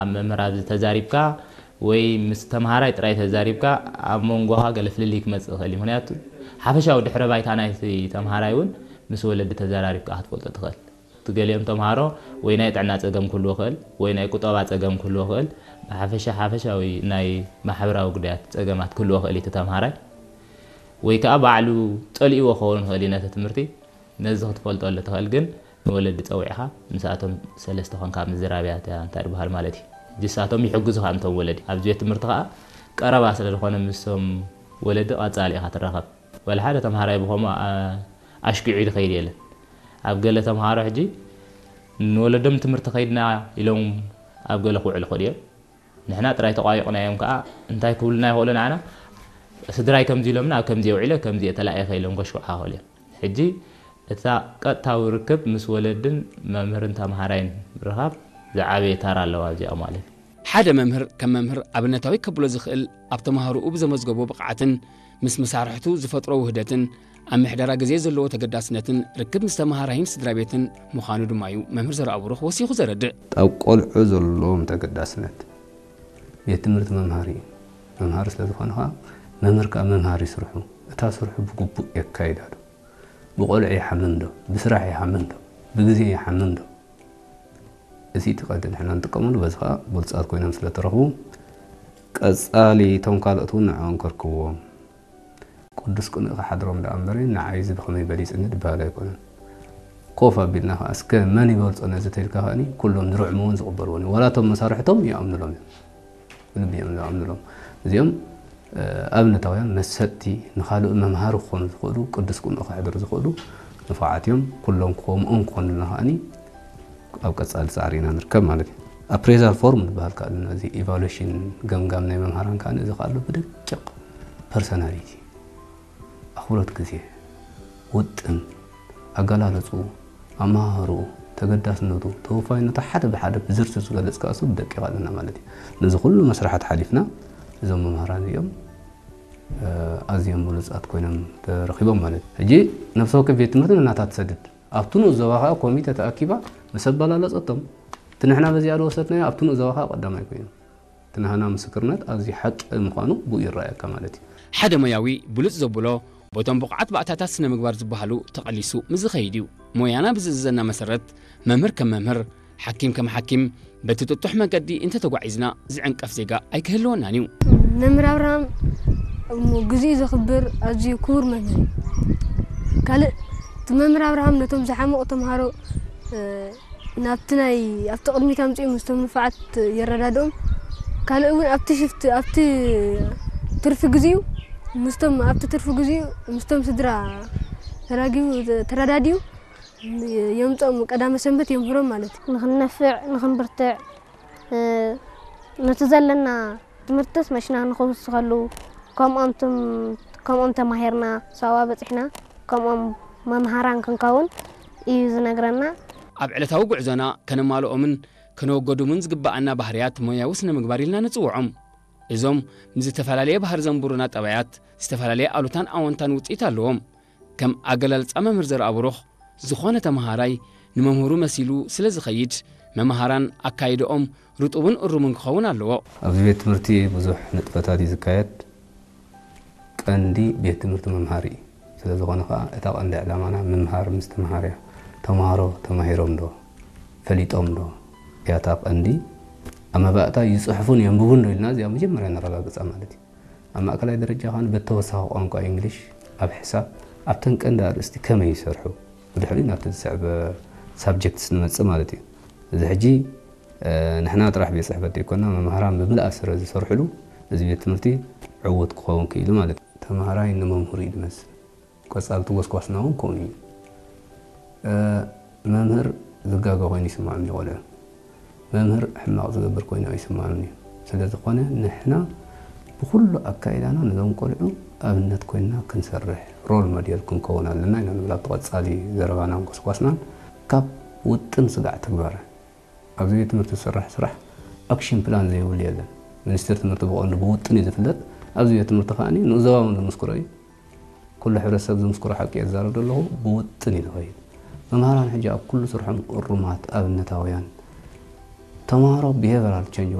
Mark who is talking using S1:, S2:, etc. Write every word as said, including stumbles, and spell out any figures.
S1: መምህራን ተዛሪብካ ወይ ምስተምሃራይ ጥራይ ተዛሪብካ ኣብ መንጎኻ ገለፍልሊክ መጽእ ኸሊ ምክንያቱ ሓፈሻው ድሕረ ባይታ ናይቲ ተምሃራይውን ምስ ወለዲ ተዛራሪብካ ክትፈልጦ ትኽእል ትገሊኦም ተምሃሮ ወይ ናይ ጥዕና ጸገም ኩሉ ኽእል ወይ ናይ ቁጠባ ጸገም ኩሉ ኽእል ሓፈሻ ሓፈሻዊ ናይ ማሕበራዊ ጉዳያት ጸገማት ኩሉ ኽእል ተምሃራይ ወይ ከዓ ባዕሉ ጠሊእዎ ኸውን ኽእል ነቲ ትምህርቲ ነዚ ክትፈልጦ ትኽእል ግን ወለዲ ጸውዒኻ ምስኣቶም ሰለስተ ኾንካ ምዝራብያት እንታይ ድበሃል ማለት እዩ ጅሳቶም ይሕግዙኻ እንቶም ወለዲ ኣብ ቤት ትምህርቲ ከዓ ቀረባ ስለ ዝኾነ ምስቶም ወለዲ ቀጻሊ ኢኻ ትረኸብ ወላ ሓደ ተምሃራይ ብኸሞ ኣሽኪዑ ይኸይድ የለን ኣብ ገለ ተምሃሮ ሕጂ ንወለዶም ትምህርቲ ኸይድና ኢሎም ኣብ ገለ ኩዕል ኹድ እዮም ንሕና ጥራይ ተቋይቕናዮም ከዓ እንታይ ክብሉና ይኽእሉ ንዓና ስድራይ ከምዚ ኢሎምና ኣብ ከምዚ የውዒለ ከምዚ የተላእየ ኸኢሎም ከሽኩዓ ኽእሉ እዮም ሕጂ እታ ቀጥታዊ ርክብ ምስ ወለድን መምህርን ተምሃራይን ርኻብ ዝዓበየ ታራ ኣለዋ እዚኣ ማለት
S2: ሓደ መምህር ከም መምህር ኣብነታዊ ከብሎ ዝኽእል ኣብ ተምሃሮኡ ብዘመዝገቦ ብቕዓትን ምስ መሳርሕቱ ዝፈጥሮ ውህደትን ኣብ ምሕደራ ግዜ ዘለዎ ተገዳስነትን ርክብ ምስ ተምሃራይን ስድራቤትን ምዃኑ ድማ እዩ መምህር ዘረአብሩኽ ወሲኹ ዘረድእ
S3: ኣብ ቆልዑ ዘለዎም ተገዳስነት የትምህርቲ መምሃሪ መምሃሪ ስለ ዝኾነ ከዓ መምህር ከዓ መምሃሪ ይስርሑ እታ ስርሑ ብግቡእ የካይዳ ዶ ብቆልዑ ይሓምን ዶ ብስራሕ ይሓምን ዶ ብግዜ ይሓምን ዶ እዚ ትቐድ ንሕና ንጥቀመሉ በዚ ከዓ ብልፃት ኮይኖም ስለተረኽቡ ቀጻሊ እቶም ካልኦት እውን ንዕኦም ከርክብዎም ቅዱስ ቅንእ ሓድሮም ዳ እምበረ ንዓይ እዚ ብኸመይ በሊፅኒ ድበሃል ኣይኮነን ኮፍ ኣቢልና ከዓ እስከ መን ይበልፆ ነዚ ተይልካ ከዓኒ ኩሎም ዝርዕሙ እውን ዝቕበልዎን ዋላቶም መሳርሕቶም ይኣምንሎም እዮም ምንም ይኣምንሎም እዚኦም ኣብነታውያን መሰጥቲ ንኻልእ መምሃሪ ክኾኑ ዝኽእሉ ቅዱስ ቅንእ ክሕድሩ ዝኽእሉ ንፉዓት እዮም ኩሎም ከምኦም ክኾኑልና ከዓኒ ኣብ ቀጻሊ ፃዕሪ ኢና ንርከብ ማለት እዩ ኣፕሬዛል ፎርም ዝበሃል ከኣለና እዚ ኢቫሉዌሽን ገምጋም ናይ መምሃራን ከዓኒ እዚ ከኣሎ ብደቂቕ ፐርሰናሊቲ ኣኽብሮት ግዜ ውጥን ኣገላለፁ ኣመሃሩ ተገዳስነቱ ተወፋይነቱ ሓደ ብሓደ ብዝርዝር ዝገለጽ ከኣሱ ብደቂቕ ኣለና ማለት እዩ ነዚ ኩሉ መስራሓት ሓሊፍና እዞም መምሃራን እዚኦም ኣዝዮም ብሉፃት ኮይኖም ተረኺቦም ማለት እዩ ሕጂ ነፍሲ ወከፍ ቤት ትምህርቲ እናታ ትሰድድ ኣብቲ ንኡ ዞባ ከዓ ኮሚቴ ተኣኪባ ምስ ኣበላለፀቶም እቲ ንሕና በዚኣ ዶ ወሰድናዮ ኣብቲ ንኡ ዞባ ከዓ ቀዳማይ ኮይኑ እቲ ንህና ምስክርነት ኣዝዩ ሓቂ ምዃኑ ብኡ ይረኣየካ ማለት እዩ
S2: ሓደ ሞያዊ ብሉፅ ዘብሎ ቦቶም ብቕዓት ባእታታት ስነ ምግባር ዝበሃሉ ተቐሊሱ ምዝኸይድ እዩ ሞያና ብዝእዘና መሰረት መምህር ከም መምህር ሓኪም ከም ሓኪም በቲ ጥጡሕ መገዲ እንተተጓዒዝና ዝዕንቀፍ ዜጋ ኣይክህልወናን እዩ
S4: መምህር ኣብርሃም ግዜ ዘኽብር ኣዝዩ ክቡር መምህር ካልእ እቲ መምህር ኣብርሃም ነቶም ዝሓመቑ ተምሃሮ ናብቲ ናይ ኣብቲ ቅድሚት ኣምፂኡ ምስቶም ንፉዓት የረዳድኦም ካልእ እውን ኣብቲ ሽፍቲ ኣብቲ ትርፊ ግዜኡ ምስቶም ኣብቲ ትርፊ ግዜኡ ምስቶም ስድራ ተራጊቡ ተረዳድዩ የምፆም ቀዳመ ሰንበት የምህሮም ማለት እዩ
S5: ንኽነፍዕ ንኽንብርትዕ ነቲ ዘለና ትምህርትስ መሽና ንኽውስኸሉ ከምኦም ከምኦም ተማሂርና ሰዋ በፂሕና ከምኦም መምሃራን ክንከውን እዩ ዝነግረና
S2: ኣብ ዕለታዊ ጉዕዞና ከነማልኦምን ከነወገዱምን ዝግባአና ባህርያት ሞያዊ ስነ ምግባር ኢልና ንፅውዖም እዞም ንዝተፈላለየ ባህር ዘንብሩና ጠባያት ዝተፈላለየ ኣሉታን ኣወንታን ውፅኢት ኣለዎም ከም ኣገላልፃ መምህር ዘረአብሩኽ ዝኾነ ተምሃራይ ንመምህሩ መሲሉ ስለ ዝኸይድ መምሃራን ኣካይድኦም ርጡብን እሩምን ክኸውን ኣለዎ
S3: ኣብዚ ቤት ትምህርቲ ብዙሕ ንጥፈታት እዩ ዝካየድ ቀንዲ ቤት ትምህርቲ መምሃሪ ስለ ዝኾነ ከዓ እታ ቀንዲ ዕላማና ምምሃር ምስ ተምሃርያ ተምሃሮ ተማሂሮም ዶ ፈሊጦም ዶ እያ እታ ቀንዲ ኣብ መባእታ ይፅሕፉን የንብቡን ዶ ኢልና እዚኣ መጀመርያ ነረጋግፃ ማለት እዩ ኣብ ማእከላይ ደረጃ ከዓ በተወሳኺ ቋንቋ እንግሊሽ ኣብ ሕሳብ ኣብተን ቀንዲ ኣርእስቲ ከመይ ይሰርሑ ብድሕሪኡ ናብቲ ዝስዕበ ሳብጀክትስ ንመፅእ ማለት እዩ እዚ ሕጂ ንሕና ጥራሕ ቤት ፅሕፈት ዘይኮንና መምሃራን ብምልኣስ ስረ ዝሰርሕሉ እዚ ቤት ትምህርቲ ዕውት ክኸውን ክኢሉ ማለት እዩ ተምሃራይ ንመምህሩ እዩ ዝመስል ቆፃልቲ ጎስጓስና እውን ከውን እዩ መምህር ዝጋጋ ኮይኑ ይስማዕኒ ቆልዑ መምህር ሕማቕ ዝገብር ኮይኑ ኣይስማዕኒ እዩ ስለ ዝኾነ ንሕና ብኩሉ ኣካይዳና ነዞም ቆልዑ ኣብነት ኮይንና ክንሰርሕ ሮል ሞዴል ክንከውን ኣለና ኢና ንብላ ተቐፃሊ ዘረባናን ጎስጓስናን ካብ ውጥን ስጋዕ ተግባር ኣብዚ ቤት ትምህርቲ ዝስራሕ ስራሕ ኣክሽን ፕላን ዘይብሉ የለን ሚኒስትር ትምህርቲ ብቐንዱ ብውጥን እዩ ዝፍለጥ ኣብዚ ቤት ትምህርቲ ከዓኒ ንዞባውን ዝምስክሮ እዩ ኩሉ ሕብረተሰብ ዝምስክሮ ሓቂ የዛረብ ዘለኹ ብውጥን እዩ ዝኸይድ መምሃራን ሕጂ ኣብ ኩሉ ስርሖም እሩማት ኣብነታውያን tomorrow behavioral change